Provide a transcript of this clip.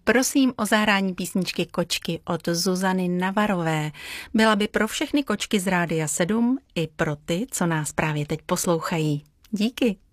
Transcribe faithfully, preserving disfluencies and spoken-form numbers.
Prosím o zahrání písničky Kočky od Zuzany Navarové. Byla by pro všechny kočky z Rádia sedm i pro ty, co nás právě teď poslouchají. Díky.